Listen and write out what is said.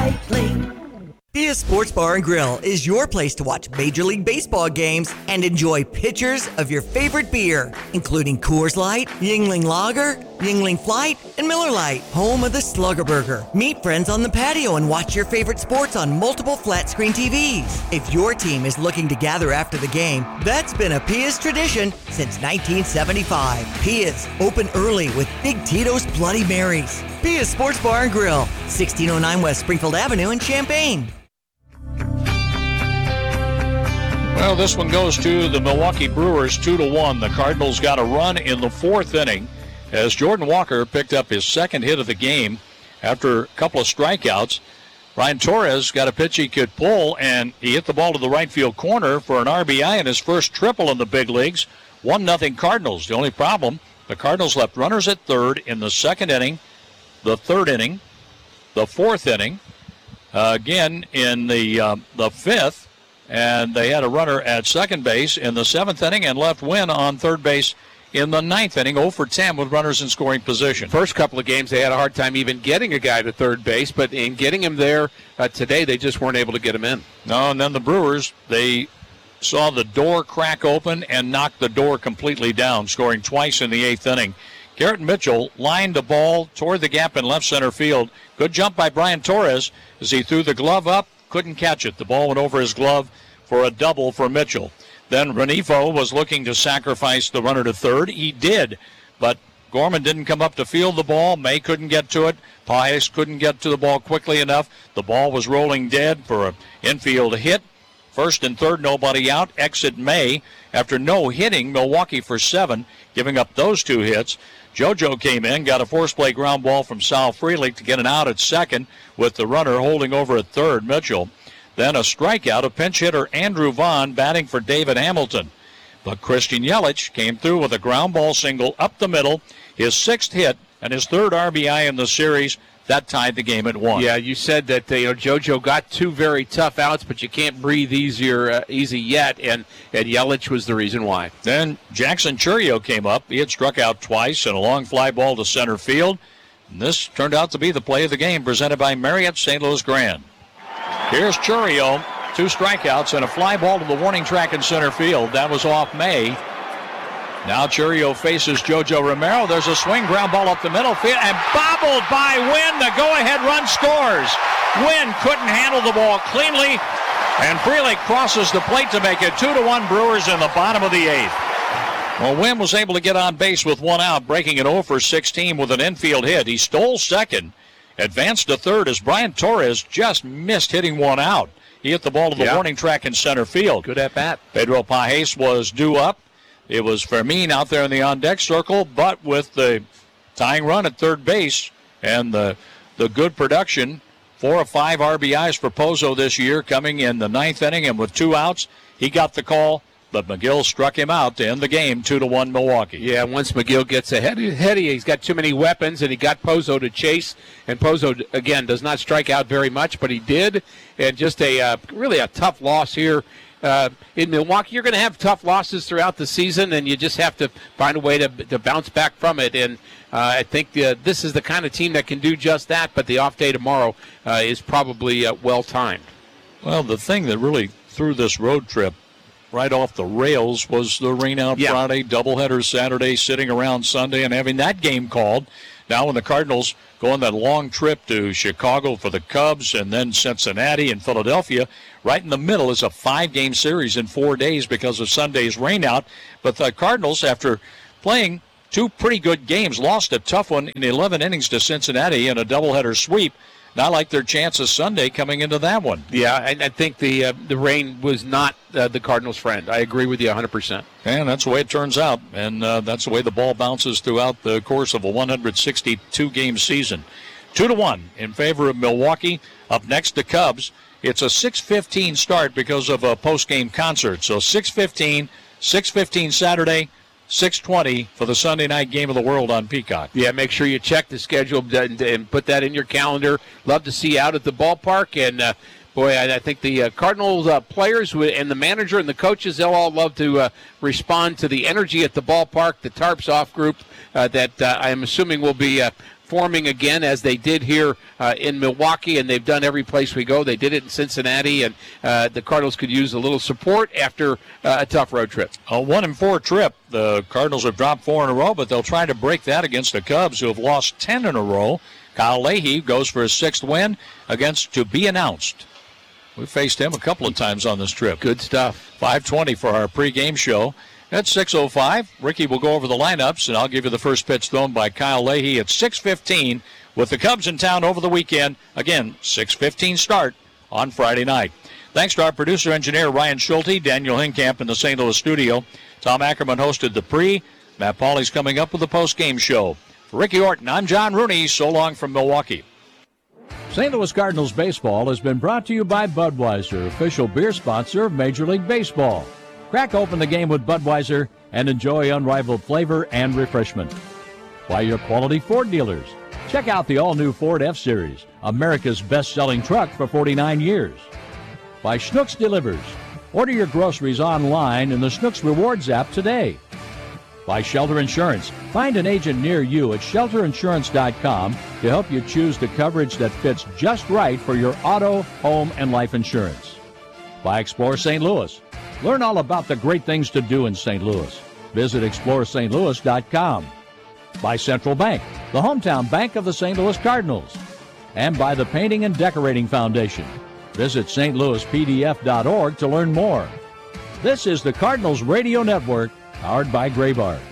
lightly. Pia Sports Bar and Grill is your place to watch Major League Baseball games and enjoy pitchers of your favorite beer, including Coors Light, Yuengling Lager, Yuengling Flight, and Miller Lite, home of the Slugger Burger. Meet friends on the patio and watch your favorite sports on multiple flat-screen TVs. If your team is looking to gather after the game, that's been a Pia's tradition since 1975. Pia's, open early with Big Tito's Bloody Marys. Pia's Sports Bar and Grill, 1609 West Springfield Avenue in Champaign. Well, this one goes to the Milwaukee Brewers 2-1. The Cardinals got a run in the fourth inning as Jordan Walker picked up his second hit of the game after a couple of strikeouts. Brian Torres got a pitch he could pull, and he hit the ball to the right field corner for an RBI in his first triple in the big leagues. 1-0 Cardinals. The only problem, the Cardinals left runners at third in the second inning, the third inning, the fourth inning, again in the fifth, and they had a runner at second base in the seventh inning and left Wynn on third base in the ninth inning, 0 for 10 with runners in scoring position. First couple of games, they had a hard time even getting a guy to third base, but in getting him there today, they just weren't able to get him in. No, and then the Brewers, they saw the door crack open and knocked the door completely down, scoring twice in the eighth inning. Garrett Mitchell lined the ball toward the gap in left center field. Good jump by Brian Torres as he threw the glove up, couldn't catch it. The ball went over his glove for a double for Mitchell. Then Renifo was looking to sacrifice the runner to third. He did, but Gorman didn't come up to field the ball. May couldn't get to it. Pajes couldn't get to the ball quickly enough. The ball was rolling dead for an infield hit. First and third, nobody out. Exit May after no hitting, Milwaukee for 7, giving up those 2 hits. JoJo came in, got a force play ground ball from Sal Frelick to get an out at second with the runner holding over at third, Mitchell. Then a strikeout of pinch hitter Andrew Vaughn batting for David Hamilton. But Christian Yelich came through with a ground ball single up the middle, his 6th hit and his 3rd RBI in the series. That tied the game at 1. Yeah, you said that JoJo got 2 very tough outs, but you can't breathe easy yet, and Yelich was the reason why. Then Jackson Chourio came up. He had struck out twice and a long fly ball to center field. And this turned out to be the play of the game, presented by Marriott St. Louis Grand. Here's Chourio, 2 strikeouts and a fly ball to the warning track in center field. That was off May. Now Chourio faces JoJo Romero. There's a swing, ground ball up the middle field, and bobbled by Wynn. The go-ahead run scores. Wynn couldn't handle the ball cleanly, and Frelick crosses the plate to make it 2-1 Brewers in the bottom of the 8th. Well, Wynn was able to get on base with 1 out, breaking an 0 for 16 with an infield hit. He stole second, advanced to third as Brian Torres just missed hitting 1 out. He hit the ball to the warning track in center field. Good at bat. Pedro Pajes was due up. It was Fermin out there in the on-deck circle, but with the tying run at third base and the good production, 4 or 5 RBIs for Pozo this year coming in the 9th inning, and with 2 outs, he got the call, but McGill struck him out to end the game 2-1 Milwaukee. Yeah, once McGill gets ahead, he's got too many weapons, and he got Pozo to chase, and Pozo, again, does not strike out very much, but he did, and just really a tough loss here. In Milwaukee, you're going to have tough losses throughout the season, and you just have to find a way to bounce back from it. And I think this is the kind of team that can do just that, but the off day tomorrow is probably well-timed. Well, the thing that really threw this road trip right off the rails was the rain-out Friday, doubleheader Saturday, sitting around Sunday and having that game called. Now when the Cardinals go on that long trip to Chicago for the Cubs and then Cincinnati and Philadelphia, right in the middle is a 5-game series in 4 days because of Sunday's rainout. But the Cardinals, after playing 2 pretty good games, lost a tough one in 11 innings to Cincinnati in a doubleheader sweep. Not like their chances Sunday coming into that one. Yeah, and I think the rain was not the Cardinals' friend. I agree with you 100%. And that's the way it turns out, and that's the way the ball bounces throughout the course of a 162-game season. 2-1 in favor of Milwaukee. Up next, the Cubs. It's a 6:15 start because of a post-game concert. So 6:15 Saturday, 6:20 for the Sunday night game of the world on Peacock. Yeah, make sure you check the schedule and put that in your calendar. Love to see you out at the ballpark. And, I think the Cardinals players and the manager and the coaches, they'll all love to respond to the energy at the ballpark, the Tarps Off group that I am assuming will be forming again as they did here in Milwaukee, and they've done every place we go. They did it in Cincinnati, and the Cardinals could use a little support after a tough road trip. A 1-4 trip. The Cardinals have dropped 4 in a row, but they'll try to break that against the Cubs, who have lost 10 in a row. Kyle Leahy goes for his 6th win against To Be Announced. We faced him a couple of times on this trip. Good stuff. 5:20 for our pregame show. At 6:05, Ricky will go over the lineups, and I'll give you the first pitch thrown by Kyle Leahy at 6:15 with the Cubs in town over the weekend. Again, 6:15 start on Friday night. Thanks to our producer-engineer Ryan Schulte, Daniel Hinkamp in the St. Louis studio. Tom Ackerman hosted the pre. Matt Pauley's coming up with the post-game show. For Ricky Orton, I'm John Rooney. So long from Milwaukee. St. Louis Cardinals baseball has been brought to you by Budweiser, official beer sponsor of Major League Baseball. Crack open the game with Budweiser and enjoy unrivaled flavor and refreshment. By your quality Ford dealers. Check out the all-new Ford F-Series, America's best-selling truck for 49 years. By Schnucks Delivers. Order your groceries online in the Schnucks Rewards app today. By Shelter Insurance. Find an agent near you at shelterinsurance.com to help you choose the coverage that fits just right for your auto, home, and life insurance. By Explore St. Louis. Learn all about the great things to do in St. Louis. Visit exploreStLouis.com. By Central Bank, the hometown bank of the St. Louis Cardinals. And by the Painting and Decorating Foundation. Visit stlouispdf.org to learn more. This is the Cardinals Radio Network, powered by Graybar.